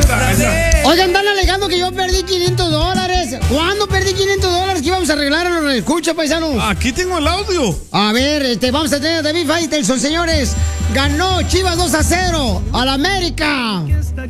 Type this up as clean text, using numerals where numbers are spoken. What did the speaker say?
Oigan, están alegando que yo perdí $500. ¿Cuándo perdí $500 que íbamos a arreglar a los escucha, paisanos? Aquí tengo el audio. A ver, vamos a tener a David Faitelson, señores. Ganó Chivas 2-0 al América.